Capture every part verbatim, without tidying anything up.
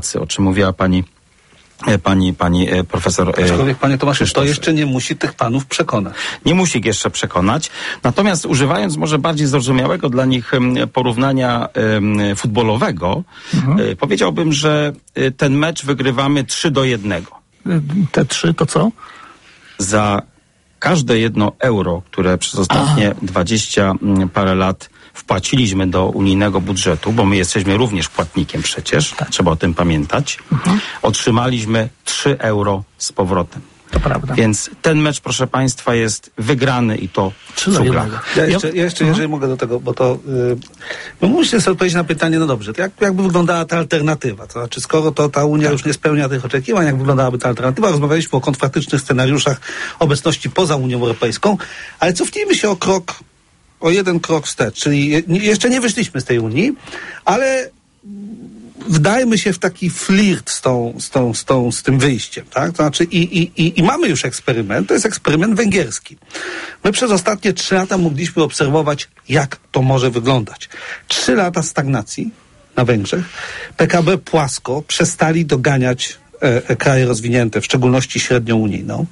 o czym mówiła pani Pani, pani profesor Aczkolwiek, panie Tomaszu, to jeszcze nie musi tych panów przekonać. Nie musi ich jeszcze przekonać. Natomiast używając może bardziej zrozumiałego dla nich porównania futbolowego, mhm. powiedziałbym, że ten mecz wygrywamy trzy do jednego. Te trzy to co? Za każde jedno euro, które przez ostatnie dwadzieścia parę lat wpłaciliśmy do unijnego budżetu, bo my jesteśmy również płatnikiem przecież, tak. Trzeba o tym pamiętać, mhm. otrzymaliśmy trzy euro z powrotem. To prawda. Więc ten mecz, proszę państwa, jest wygrany i to cudla. Ja jeszcze, ja jeszcze jeżeli mhm. mogę do tego, bo to yy, no musicie sobie odpowiedzieć na pytanie, no dobrze, to jak, jakby wyglądała ta alternatywa? To znaczy, skoro to ta Unia tak. już nie spełnia tych oczekiwań, jak wyglądałaby ta alternatywa? Rozmawialiśmy o kontrfaktycznych scenariuszach obecności poza Unią Europejską, ale cofnijmy się o krok o jeden krok wstecz, czyli jeszcze nie wyszliśmy z tej Unii, ale wdajmy się w taki flirt z tą, z tą, z tą, z tym wyjściem, tak? To znaczy i, i, i, i mamy już eksperyment, to jest eksperyment węgierski. My przez ostatnie trzy lata mogliśmy obserwować, jak to może wyglądać. Trzy lata stagnacji na Węgrzech, P K B płasko, przestali doganiać E, kraje rozwinięte, w szczególności średnią unijną.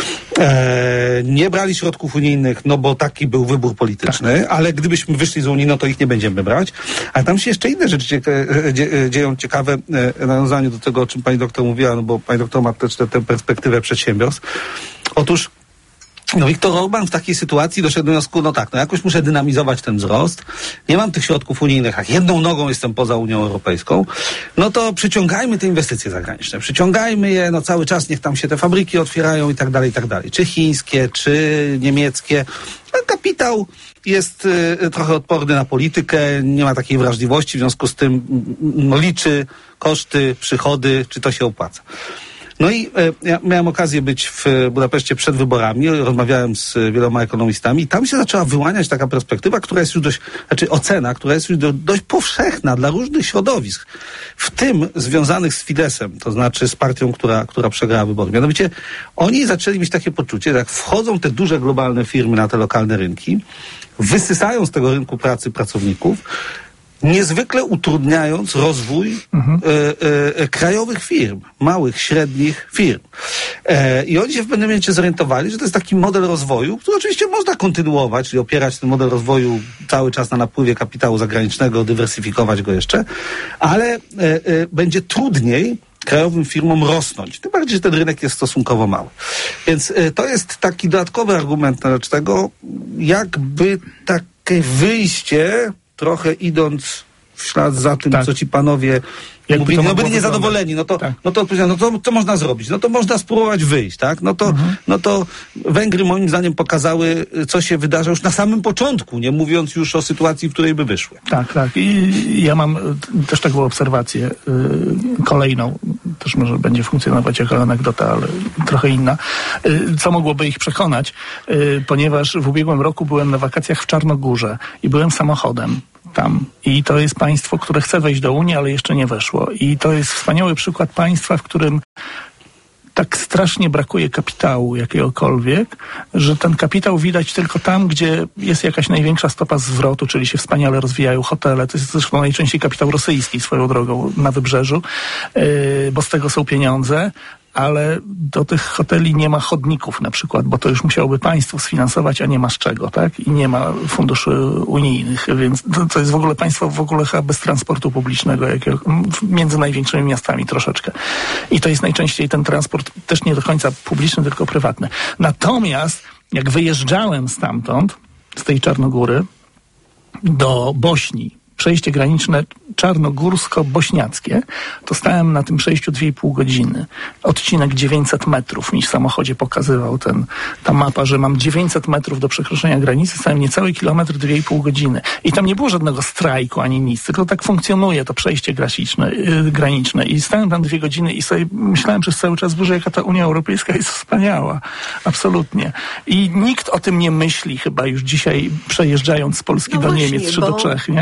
E, nie brali środków unijnych, no bo taki był wybór polityczny, tak. ale gdybyśmy wyszli z Unii, no to ich nie będziemy brać. Ale tam się jeszcze inne rzeczy cie- dzie- dzieją ciekawe e, w nawiązaniu do tego, o czym pani doktor mówiła, no bo pani doktor ma też tę perspektywę przedsiębiorstw. Otóż no Viktor Orban w takiej sytuacji doszedł do wniosku, no tak, no jakoś muszę dynamizować ten wzrost, nie mam tych środków unijnych, jak jedną nogą jestem poza Unią Europejską, no to przyciągajmy te inwestycje zagraniczne, przyciągajmy je, no cały czas niech tam się te fabryki otwierają i tak dalej, i tak dalej, czy chińskie, czy niemieckie. No, kapitał jest y, trochę odporny na politykę, nie ma takiej wrażliwości, w związku z tym no, liczy koszty, przychody, czy to się opłaca. No i e, ja miałem okazję być w Budapeszcie przed wyborami, rozmawiałem z wieloma ekonomistami i tam się zaczęła wyłaniać taka perspektywa, która jest już dość, znaczy ocena, która jest już do, dość powszechna dla różnych środowisk, w tym związanych z Fideszem, to znaczy z partią, która, która przegrała wybory. Mianowicie oni zaczęli mieć takie poczucie, że jak wchodzą te duże globalne firmy na te lokalne rynki, wysysają z tego rynku pracy pracowników, niezwykle utrudniając rozwój mhm. e, e, krajowych firm, małych, średnich firm. E, I oni się w pewnym momencie zorientowali, że to jest taki model rozwoju, który oczywiście można kontynuować, czyli opierać ten model rozwoju cały czas na napływie kapitału zagranicznego, dywersyfikować go jeszcze, ale e, e, będzie trudniej krajowym firmom rosnąć. Tym bardziej, że ten rynek jest stosunkowo mały. Więc e, to jest taki dodatkowy argument na rzecz tego, jakby takie wyjście, trochę idąc w ślad za tym, tak. co ci panowie Jakby mówili, no byli wyglądać. niezadowoleni, no to, tak. no to no to co można zrobić? No to można spróbować wyjść, tak? No to, mhm. no to Węgry moim zdaniem pokazały, co się wydarza już na samym początku, nie mówiąc już o sytuacji, w której by wyszły. Tak, tak. I ja mam też taką obserwację yy, kolejną, też może będzie funkcjonować jako anegdota, ale trochę inna. Yy, co mogłoby ich przekonać? Yy, ponieważ w ubiegłym roku byłem na wakacjach w Czarnogórze i byłem samochodem tam. I to jest państwo, które chce wejść do Unii, ale jeszcze nie weszło. I to jest wspaniały przykład państwa, w którym tak strasznie brakuje kapitału jakiegokolwiek, że ten kapitał widać tylko tam, gdzie jest jakaś największa stopa zwrotu, czyli się wspaniale rozwijają hotele. To jest zresztą najczęściej kapitał rosyjski swoją drogą na wybrzeżu, yy, bo z tego są pieniądze. Ale do tych hoteli nie ma chodników na przykład, bo to już musiałoby państwo sfinansować, a nie ma z czego, tak? I nie ma funduszy unijnych, więc to, to jest w ogóle państwo w ogóle chyba bez transportu publicznego, jakiego, między największymi miastami troszeczkę. I to jest najczęściej ten transport też nie do końca publiczny, tylko prywatny. Natomiast jak wyjeżdżałem stamtąd, z tej Czarnogóry, do Bośni, przejście graniczne czarnogórsko-bośniackie, to stałem na tym przejściu dwie i pół godziny. Odcinek dziewięćset metrów mi w samochodzie pokazywał ten, ta mapa, że mam dziewięćset metrów do przekroczenia granicy, stałem niecały kilometr, dwie i pół godziny. I tam nie było żadnego strajku ani nic, tylko tak funkcjonuje to przejście graniczne, yy, graniczne. I stałem tam dwie godziny i sobie myślałem przez cały czas, że jaka ta Unia Europejska jest wspaniała. Absolutnie. I nikt o tym nie myśli chyba już dzisiaj, przejeżdżająając z Polski no do właśnie, Niemiec czy bo, do Czech, nie? Bo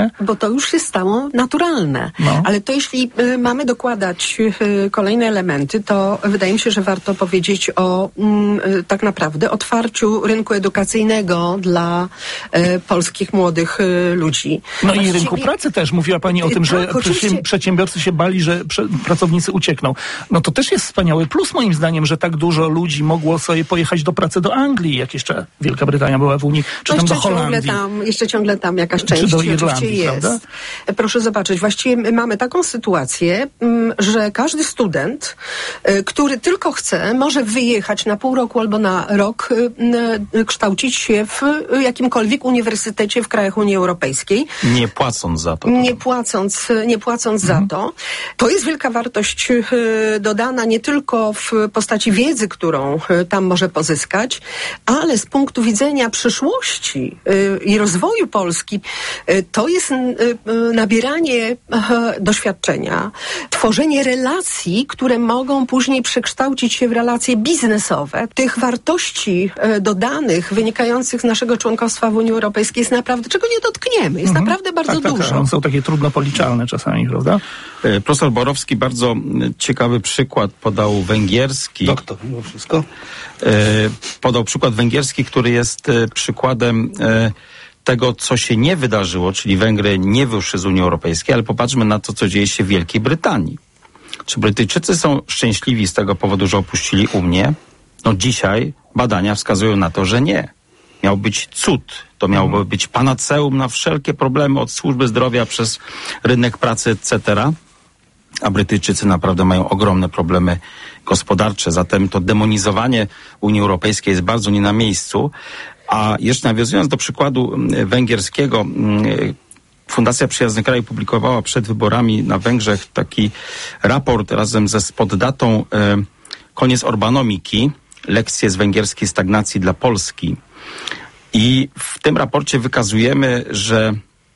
to już się stało naturalne. No. Ale to jeśli y, mamy dokładać y, kolejne elementy, to wydaje mi się, że warto powiedzieć o y, tak naprawdę otwarciu rynku edukacyjnego dla y, polskich młodych y, ludzi. No Właściwie... i rynku pracy też. Mówiła pani o tym, Tak, że oczywiście. przedsiębiorcy się bali, że prze- pracownicy uciekną. No to też jest wspaniały plus moim zdaniem, że tak dużo ludzi mogło sobie pojechać do pracy do Anglii, jak jeszcze Wielka Brytania była w Unii, czy No tam do jeszcze ciągle Holandii. tam, jeszcze ciągle tam jakaś część Czy do oczywiście Irlandii, jest. prawda? Proszę zobaczyć, właściwie my mamy taką sytuację, mm, że każdy student, y, który tylko chce, może wyjechać na pół roku albo na rok, y, y, kształcić się w y, jakimkolwiek uniwersytecie w krajach Unii Europejskiej. Nie płacąc za to. Nie płacąc, nie płacąc za to. To jest wielka wartość y, dodana nie tylko w postaci wiedzy, którą y, tam może pozyskać, ale z punktu widzenia przyszłości y, i rozwoju Polski, y, to jest y, y, nabieranie y, doświadczenia, tworzenie relacji, które mogą później przekształcić się w relacje biznesowe. Tych wartości y, dodanych wynikających z naszego członkostwa w Unii Europejskiej jest naprawdę, czego nie dotkniemy, jest Mhm. naprawdę bardzo tak, tak, dużo. Tak, są takie trudno policzalne czasami, prawda? E, Profesor Borowski bardzo m, ciekawy przykład podał węgierski. Doktor, mimo wszystko. E, podał przykład węgierski, który jest e, przykładem e, tego, co się nie wydarzyło, czyli Węgry nie wyszły z Unii Europejskiej, ale popatrzmy na to, co dzieje się w Wielkiej Brytanii. Czy Brytyjczycy są szczęśliwi z tego powodu, że opuścili Unię? No dzisiaj badania wskazują na to, że nie. Miał być cud. To miałoby być panaceum na wszelkie problemy od służby zdrowia przez rynek pracy, et cetera. A Brytyjczycy naprawdę mają ogromne problemy gospodarcze. Zatem to demonizowanie Unii Europejskiej jest bardzo nie na miejscu. A jeszcze nawiązując do przykładu węgierskiego, Fundacja Przyjazny Kraj publikowała przed wyborami na Węgrzech taki raport razem ze z poddatą e, Koniec Orbanomiki, lekcje z węgierskiej stagnacji dla Polski. I w tym raporcie wykazujemy, że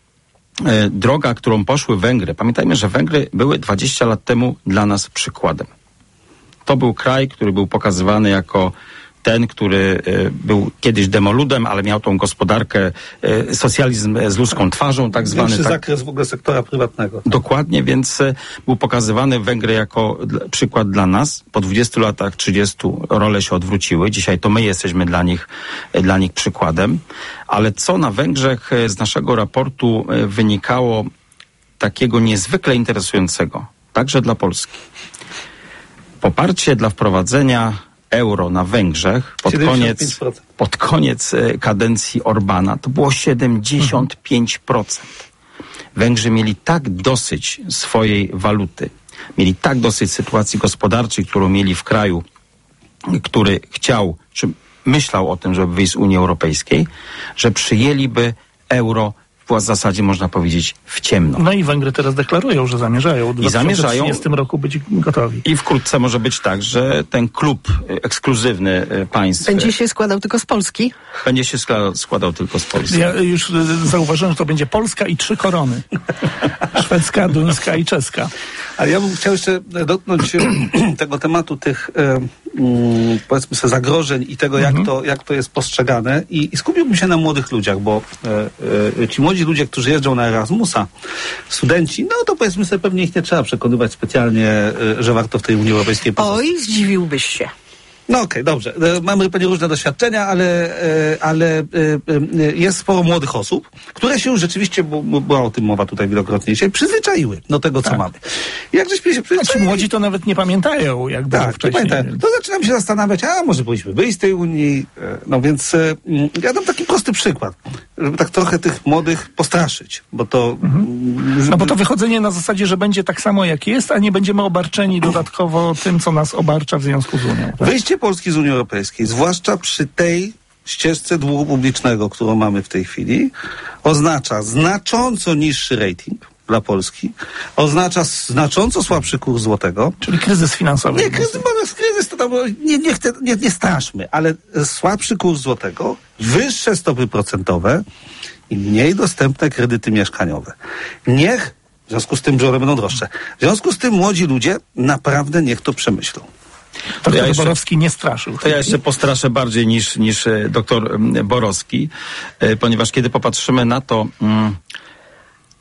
e, droga, którą poszły Węgry, pamiętajmy, że Węgry były dwadzieścia lat temu dla nas przykładem. To był kraj, który był pokazywany jako ten, który e, był kiedyś demoludem, ale miał tą gospodarkę, e, socjalizm z ludzką twarzą, tak zwany. Większy Tak, zakres w ogóle sektora prywatnego. dokładnie, więc e, był pokazywany Węgry jako dla, przykład dla nas. Po dwudziestu latach, trzydziestu role się odwróciły. Dzisiaj to my jesteśmy dla nich, e, dla nich przykładem. Ale co na Węgrzech e, z naszego raportu e, wynikało takiego niezwykle interesującego, także dla Polski. Poparcie dla wprowadzenia euro na Węgrzech pod siedemdziesiąt pięć koniec, procent. pod koniec e, kadencji Orbana to było siedemdziesiąt pięć procent. Węgrzy mieli tak dosyć swojej waluty, mieli tak dosyć sytuacji gospodarczej, którą mieli w kraju, który chciał, czy myślał o tym, żeby wyjść z Unii Europejskiej, że przyjęliby euro w zasadzie, można powiedzieć, w ciemno. No i Węgry teraz deklarują, że zamierzają w dwa tysiące trzydziestym roku być gotowi. I wkrótce może być tak, że ten klub e, ekskluzywny e, państw Będzie się składał tylko z Polski? będzie się składał, składał tylko z Polski. Ja już y, zauważyłem, że to będzie Polska i trzy korony. Szwedzka, duńska i czeska. Ale ja bym chciał jeszcze dotknąć tego tematu tych e, mm, powiedzmy sobie zagrożeń i tego, jak, Mhm. to, jak to jest postrzegane i, i skupiłbym się na młodych ludziach, bo e, e, ci młodzi ludzie, którzy jeżdżą na Erasmusa, studenci, no to powiedzmy sobie, pewnie ich nie trzeba przekonywać specjalnie, e, że warto w tej Unii Europejskiej pozostać. Oj, zdziwiłbyś się. No okej, okay, dobrze. E, Mamy pewnie różne doświadczenia, ale, e, ale e, e, jest sporo młodych osób, które się już rzeczywiście, bo, bo była o tym mowa tutaj wielokrotnie dzisiaj, przyzwyczaiły do tego, co Tak. mamy. I jak żeśmy się A ci przyzwyczaili... młodzi to nawet nie pamiętają, jak było Tak, nie wcześniej. pamiętam. Więc... To zaczynam się zastanawiać, a może powinniśmy wyjść z tej Unii. E, No więc e, mm, ja dam taki prosty przykład, żeby tak trochę tych młodych postraszyć, bo to... No bo to wychodzenie na zasadzie, że będzie tak samo jak jest, a nie będziemy obarczeni dodatkowo tym, co nas obarcza w związku z Unią. Tak? Wyjście Polski z Unii Europejskiej, zwłaszcza przy tej ścieżce długu publicznego, którą mamy w tej chwili, oznacza znacząco niższy rating dla Polski, oznacza znacząco słabszy kurs złotego. Czyli kryzys finansowy. Nie, kryzys, bo kryzys to tam, nie, nie, chcę, nie, nie straszmy, ale słabszy kurs złotego, wyższe stopy procentowe i mniej dostępne kredyty mieszkaniowe. Niech, w związku z tym, że one będą droższe, w związku z tym młodzi ludzie naprawdę niech to przemyślą. To ja ja jeszcze- Borowski nie straszył. To ja jeszcze postraszę bardziej niż, niż e, doktor m, Borowski, e, ponieważ kiedy popatrzymy na to, mm,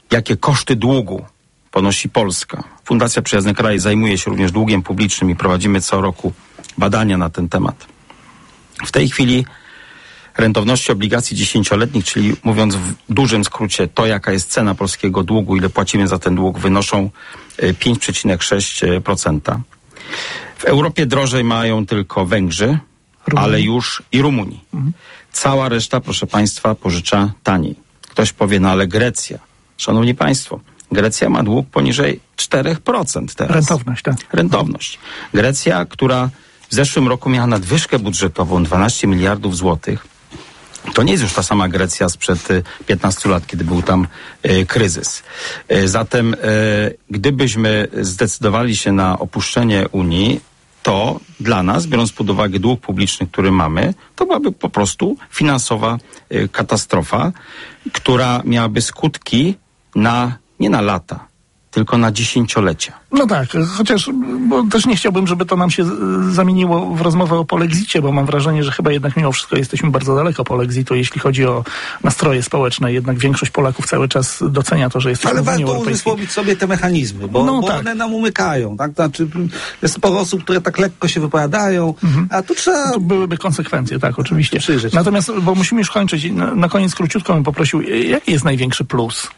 jakie koszty długu ponosi Polska. Fundacja Przyjazny Kraj zajmuje się również długiem publicznym i prowadzimy co roku badania na ten temat. W tej chwili rentowności obligacji dziesięcioletnich, czyli mówiąc w dużym skrócie, to jaka jest cena polskiego długu, ile płacimy za ten dług, wynoszą pięć przecinek sześć procent. W Europie drożej mają tylko Węgrzy, Rumunii. ale już i Rumunii. Mhm. Cała reszta, proszę Państwa, pożycza taniej. Ktoś powie, no ale Grecja. Szanowni Państwo, Grecja ma dług poniżej cztery procent teraz. Rentowność, tak. Rentowność. Grecja, która w zeszłym roku miała nadwyżkę budżetową dwanaście miliardów złotych, to nie jest już ta sama Grecja sprzed piętnastu lat, kiedy był tam e, kryzys. E, zatem e, gdybyśmy zdecydowali się na opuszczenie Unii, to dla nas, biorąc pod uwagę dług publiczny, który mamy, to byłaby po prostu finansowa e, katastrofa, która miałaby skutki na, nie na lata, tylko na dziesięciolecia. No tak, chociaż bo też nie chciałbym, żeby to nam się zamieniło w rozmowę o polexicie, bo mam wrażenie, że chyba jednak mimo wszystko jesteśmy bardzo daleko polexitu, jeśli chodzi o nastroje społeczne. Jednak większość Polaków cały czas docenia to, że jesteśmy Ale w Unii warto Europejskiej. uzmysłowić sobie te mechanizmy, bo, no bo tak. one nam umykają. Tak? Znaczy, jest sporo osób, które tak lekko się wypowiadają, mhm. a tu trzeba... To byłyby konsekwencje, tak, oczywiście. Przyjrzeć. Natomiast, bo musimy już kończyć, na, na koniec króciutko bym poprosił, jaki jest największy plus?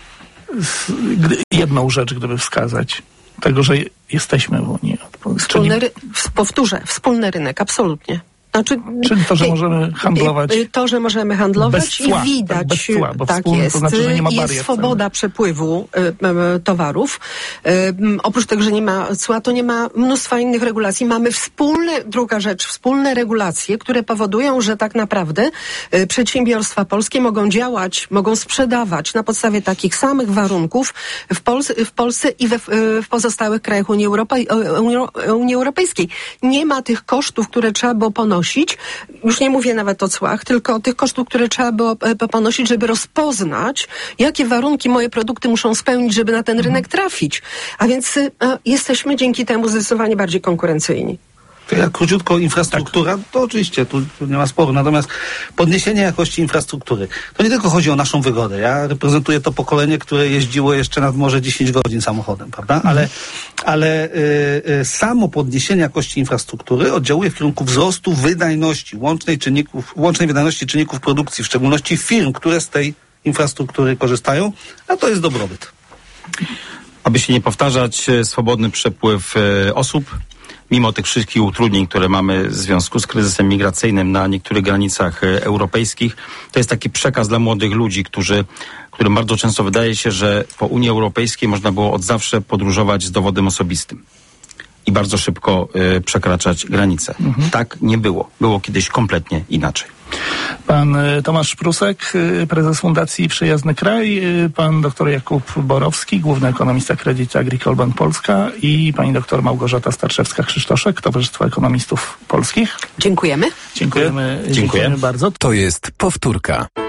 Jedną rzecz, gdyby wskazać, tego, że jesteśmy w Unii. Wspólny ry- powtórzę, wspólny rynek, absolutnie. Znaczy, Czyli to, że możemy handlować. To, że możemy handlować bez cła, i widać, bez cła, bo tak wspólny, jest, to znaczy, że nie ma barier jest swoboda wcale. przepływu y, y, towarów. Y, y, oprócz tego, że nie ma cła, to nie ma mnóstwa innych regulacji. Mamy wspólne, druga rzecz, wspólne regulacje, które powodują, że tak naprawdę y, przedsiębiorstwa polskie mogą działać, mogą sprzedawać na podstawie takich samych warunków w, Pols- w Polsce i we, y, w pozostałych krajach Unii, Europej- Unii Europejskiej. Nie ma tych kosztów, które trzeba było ponosić. Już nie mówię nawet o cłach, tylko o tych kosztów, które trzeba było ponosić, żeby rozpoznać, jakie warunki moje produkty muszą spełnić, żeby na ten rynek trafić. A więc y, jesteśmy dzięki temu zdecydowanie bardziej konkurencyjni. To jak króciutko infrastruktura, to oczywiście, tu, tu nie ma sporu. Natomiast podniesienie jakości infrastruktury, to nie tylko chodzi o naszą wygodę. Ja reprezentuję to pokolenie, które jeździło jeszcze nad morze dziesięć godzin samochodem, prawda? Ale, ale y, y, samo podniesienie jakości infrastruktury oddziałuje w kierunku wzrostu wydajności, łącznej, czynników, łącznej wydajności czynników produkcji, w szczególności firm, które z tej infrastruktury korzystają, a to jest dobrobyt. Aby się nie powtarzać, swobodny przepływ y, osób, mimo tych wszystkich utrudnień, które mamy w związku z kryzysem migracyjnym na niektórych granicach e, europejskich, to jest taki przekaz dla młodych ludzi, którzy, którym bardzo często wydaje się, że po Unii Europejskiej można było od zawsze podróżować z dowodem osobistym i bardzo szybko e, przekraczać granice. Mhm. Tak nie było. Było kiedyś kompletnie inaczej. Pan Tomasz Prusek, prezes Fundacji Przyjazny Kraj, pan doktor Jakub Borowski, główny ekonomista Credit Agricole Bank Polska i pani doktor Małgorzata Starszewska-Krzysztoszek, Towarzystwo Ekonomistów Polskich. Dziękujemy. Dziękujemy, Dziękuję. dziękujemy bardzo. To jest powtórka.